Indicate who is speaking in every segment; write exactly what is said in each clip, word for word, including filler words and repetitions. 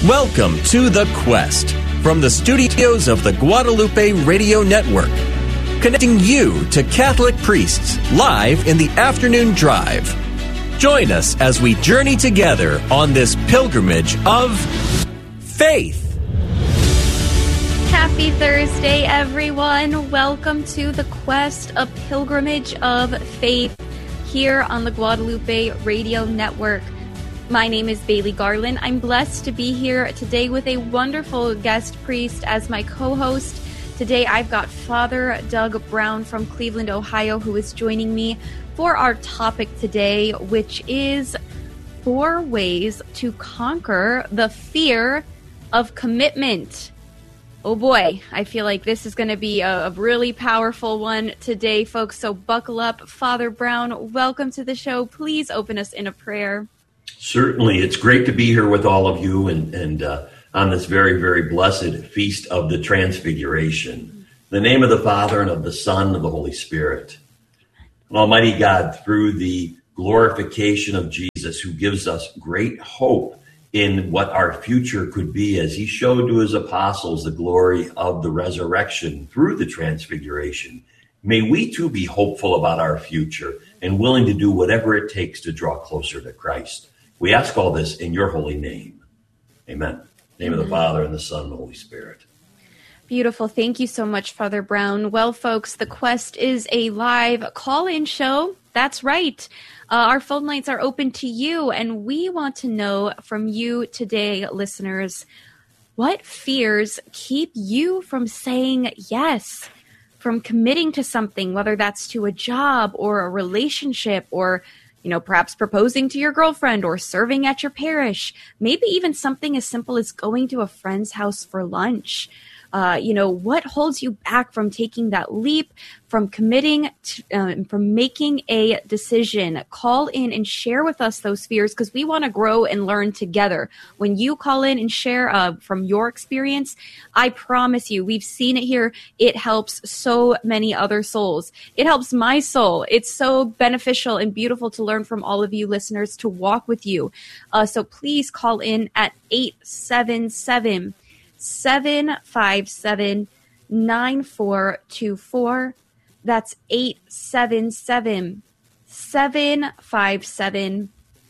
Speaker 1: Welcome to The Quest from the studios of the Guadalupe Radio Network, connecting you to Catholic priests live in the afternoon drive. Join us as we journey together on this pilgrimage of faith.
Speaker 2: Happy Thursday, everyone. Welcome to The Quest, a pilgrimage of faith here on the Guadalupe Radio Network. My name is Bailey Garland. I'm blessed to be here today with a wonderful guest priest as my co-host. Today I've got Father Doug Brown from Cleveland, Ohio, who is joining me for our topic today, which is four ways to conquer the fear of commitment. Oh boy, I feel like this is going to be a, a really powerful one today, folks, so buckle up. Father Brown, welcome to the show. Please open us in a prayer.
Speaker 3: Certainly. It's great to be here with all of you and, and uh, on this very, very blessed feast of the Transfiguration. In the name of the Father and of the Son and of the Holy Spirit. And Almighty God, through the glorification of Jesus, who gives us great hope in what our future could be, as he showed to his apostles the glory of the resurrection through the Transfiguration, may we too be hopeful about our future and willing to do whatever it takes to draw closer to Christ. We ask all this in your holy name. Amen. In the name of the Father, and the Son, and the Holy Spirit.
Speaker 2: Beautiful. Thank you so much, Father Brown. Well, folks, The Quest is a live call-in show. That's right. Uh, our phone lines are open to you, and we want to know from you today, listeners, what fears keep you from saying yes, from committing to something, whether that's to a job or a relationship or, you know, perhaps proposing to your girlfriend or serving at your parish, maybe even something as simple as going to a friend's house for lunch. Uh, you know, what holds you back from taking that leap, from committing, to, um, from making a decision? Call in and share with us those fears, because we want to grow and learn together. When you call in and share uh, from your experience, I promise you, we've seen it here. It helps so many other souls. It helps my soul. It's so beneficial and beautiful to learn from all of you listeners, to walk with you. Uh, so please call in at eight seven seven, seven five seven, nine four two four. That's eight seven seven, seven five seven,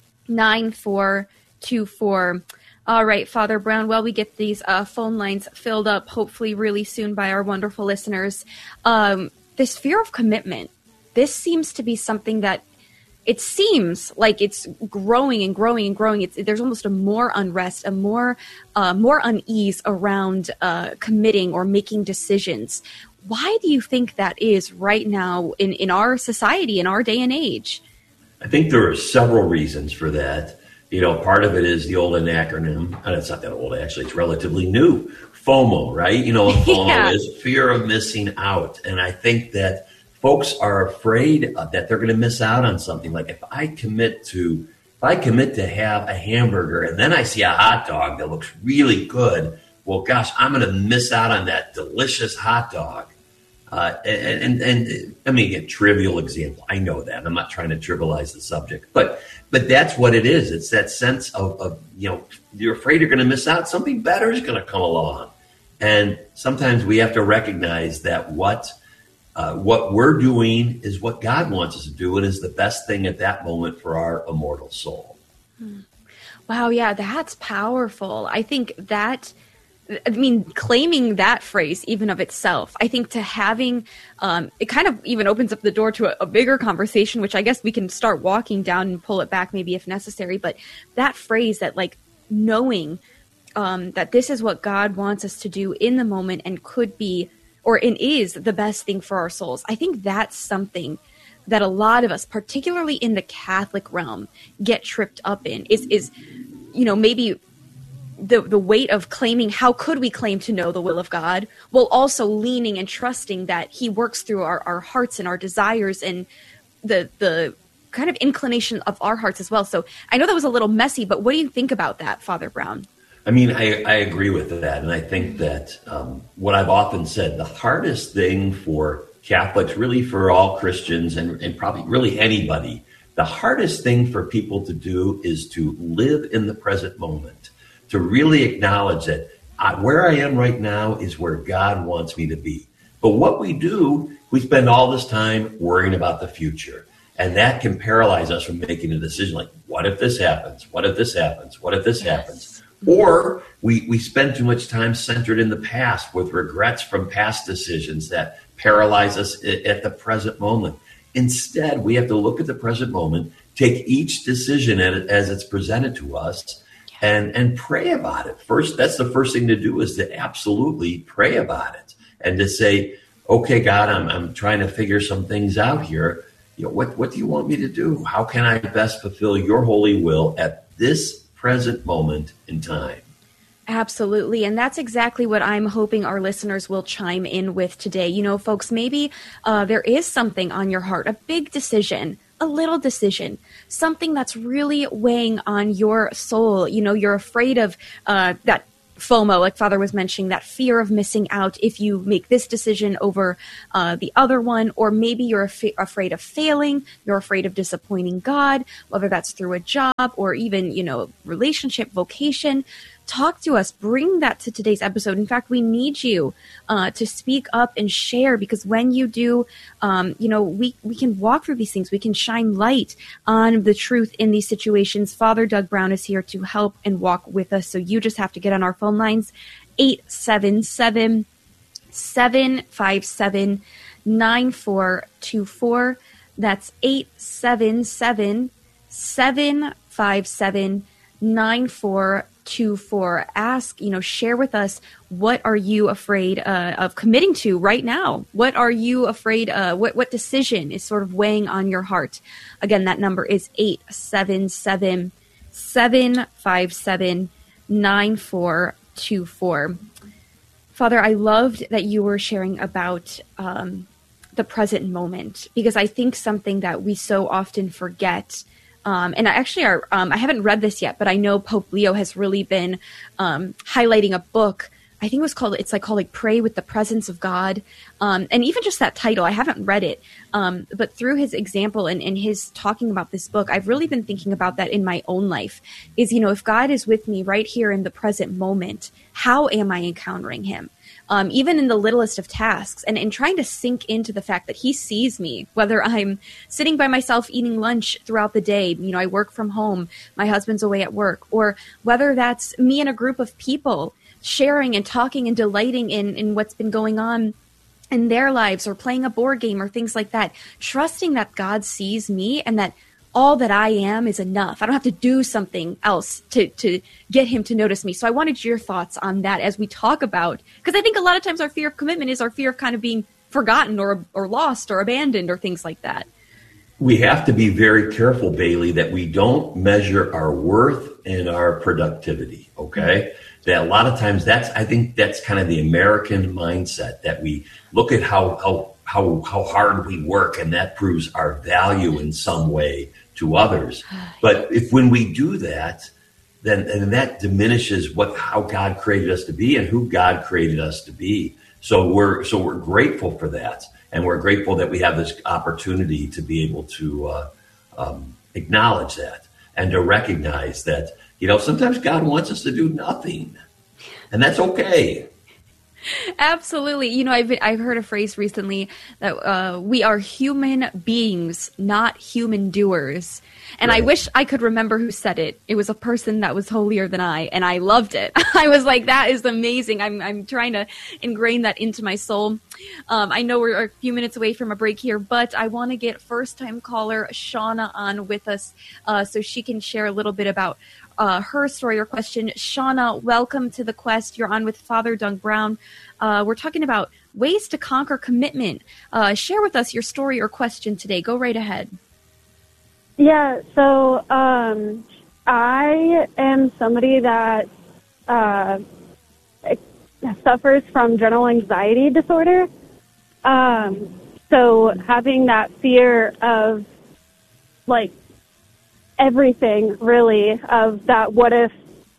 Speaker 2: nine four two four. All right, Father Brown, while we get these uh, phone lines filled up, hopefully really soon by our wonderful listeners, um, this fear of commitment, this seems to be something that it seems like it's growing and growing and growing. It's, there's almost a more unrest, a more uh, more unease around uh, committing or making decisions. Why do you think that is right now in, in our society, in our day and age?
Speaker 3: I think there are several reasons for that. You know, part of it is the old acronym, and it's not that old, actually, it's relatively new, FOMO, right? You know what FOMO yeah. is? Fear of missing out. And I think that folks are afraid that they're going to miss out on something. Like if I commit to, if I commit to have a hamburger and then I see a hot dog that looks really good, well, gosh, I'm going to miss out on that delicious hot dog. Uh, and, and, and I mean, a trivial example. I know that. I'm not trying to trivialize the subject, but, but that's what it is. It's that sense of, of, you know, you're afraid you're going to miss out. Something better is going to come along. And sometimes we have to recognize that what, Uh, what we're doing is what God wants us to do, and is the best thing at that moment for our immortal soul.
Speaker 2: Wow, yeah, that's powerful. I think that, I mean, claiming that phrase even of itself, I think to having, um, it kind of even opens up the door to a, a bigger conversation, which I guess we can start walking down and pull it back maybe if necessary. But that phrase, that like knowing um, that this is what God wants us to do in the moment and could be, or it is the best thing for our souls. I think that's something that a lot of us, particularly in the Catholic realm, get tripped up in, is, is you know, maybe the the weight of claiming, how could we claim to know the will of God, while also leaning and trusting that he works through our, our hearts and our desires and the the kind of inclination of our hearts as well. So I know that was a little messy, but what do you think about that, Father Brown?
Speaker 3: I mean, I, I agree with that. And I think that um, what I've often said, the hardest thing for Catholics, really for all Christians and, and probably really anybody, the hardest thing for people to do is to live in the present moment, to really acknowledge that I, where I am right now is where God wants me to be. But what we do, we spend all this time worrying about the future. And that can paralyze us from making a decision like, what if this happens? What if this happens? What if this yes. happens? Or we, we spend too much time centered in the past with regrets from past decisions that paralyze us at the present moment. Instead, we have to look at the present moment, take each decision as it's presented to us, and, and pray about it. First, that's the first thing to do, is to absolutely pray about it and to say, okay, God, I'm, I'm trying to figure some things out here. You know, what, what do you want me to do? How can I best fulfill your holy will at this present moment in time?
Speaker 2: Absolutely. And that's exactly what I'm hoping our listeners will chime in with today. You know, folks, maybe uh, there is something on your heart, a big decision, a little decision, something that's really weighing on your soul. You know, you're afraid of uh, that FOMO, like Father was mentioning, that fear of missing out if you make this decision over uh, the other one, or maybe you're af- afraid of failing, you're afraid of disappointing God, whether that's through a job or even, you know, relationship, vocation. Talk to us. Bring that to today's episode. In fact, we need you uh, to speak up and share, because when you do, um, you know, we, we can walk through these things. We can shine light on the truth in these situations. Father Doug Brown is here to help and walk with us. So you just have to get on our phone lines, eight seven seven, seven five seven, nine four two four. That's eight seven seven, seven five seven, nine four two four. Ask, you know, share with us, what are you afraid uh, of committing to right now? What are you afraid uh, what what decision is sort of weighing on your heart? Again, that number is eight seven seven, seven five seven, nine four two four. Father, I loved that you were sharing about um, the present moment, because I think something that we so often forget. Um, and I actually are, um, I haven't read this yet, but I know Pope Leo has really been um, highlighting a book. I think it was called, it's like called like Pray with the Presence of God. Um, and even just that title, I haven't read it. Um, but through his example and, and his talking about this book, I've really been thinking about that in my own life is, you know, if God is with me right here in the present moment, how am I encountering him? Um, even in the littlest of tasks, and, and trying to sink into the fact that he sees me, whether I'm sitting by myself eating lunch throughout the day, you know, I work from home, my husband's away at work, or whether that's me and a group of people sharing and talking and delighting in, in what's been going on in their lives, or playing a board game or things like that, trusting that God sees me and that all that I am is enough. I don't have to do something else to, to get him to notice me. So I wanted your thoughts on that as we talk about, because I think a lot of times our fear of commitment is our fear of kind of being forgotten or or lost or abandoned or things like that.
Speaker 3: We have to be very careful, Bailey, that we don't measure our worth and our productivity, okay? Mm-hmm. That a lot of times that's, I think that's kind of the American mindset, that we look at how, how, how, how hard we work, and that proves our value in some way to others. But if when we do that, then and that diminishes what how God created us to be and who God created us to be. So we're so we're grateful for that, and we're grateful that we have this opportunity to be able to uh, um, acknowledge that and to recognize that, you know, sometimes God wants us to do nothing, and that's okay.
Speaker 2: Absolutely. You know, I've I've heard a phrase recently that uh, we are human beings, not human doers. And right. I wish I could remember who said it. It was a person that was holier than I, and I loved it. I was like, that is amazing. I'm I'm trying to ingrain that into my soul. Um, I know we're a few minutes away from a break here, but I want to get first-time caller Shauna on with us uh, so she can share a little bit about Uh, her story or question. Shauna, welcome to The Quest. You're on with Father Doug Brown. Uh, we're talking about ways to conquer commitment. Uh, share with us your story or question today. Go right ahead.
Speaker 4: Yeah, so um, I am somebody that uh, suffers from general anxiety disorder. Um, so having that fear of, like, everything really, of that what if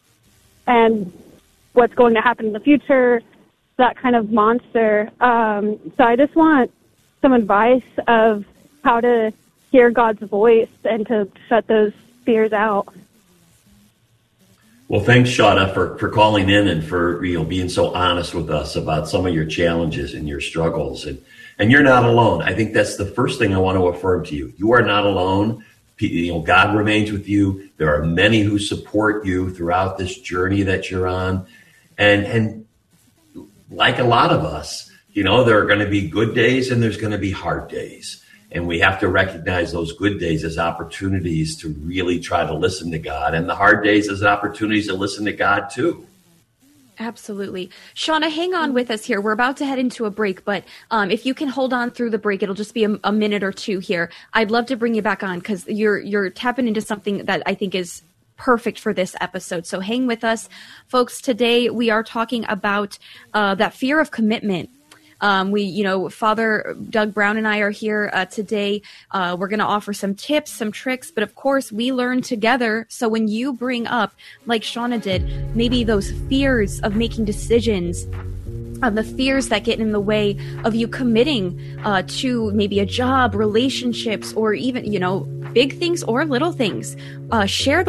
Speaker 4: and what's going to happen in the future, that kind of monster. Um, so I just want some advice of how to hear God's voice and to shut those fears out.
Speaker 3: Well, thanks, Shauna, for, for calling in and for you know being so honest with us about some of your challenges and your struggles. And, and you're not alone. I think that's the first thing I want to affirm to you. You are not alone. You know, God remains with you. There are many who support you throughout this journey that you're on. And, and like a lot of us, you know, there are going to be good days and there's going to be hard days. And we have to recognize those good days as opportunities to really try to listen to God, and the hard days as opportunities to listen to God too.
Speaker 2: Absolutely. Shauna, hang on with us here. We're about to head into a break, but um, if you can hold on through the break, it'll just be a, a minute or two here. I'd love to bring you back on because you're you're tapping into something that I think is perfect for this episode. So hang with us. Folks, today we are talking about uh, that fear of commitment. Um, we, you know, Father Doug Brown and I are here uh, today. Uh, we're going to offer some tips, some tricks, but of course we learn together. So when you bring up, like Shauna did, maybe those fears of making decisions, of the fears that get in the way of you committing uh, to maybe a job, relationships, or even, you know, big things or little things, uh, share those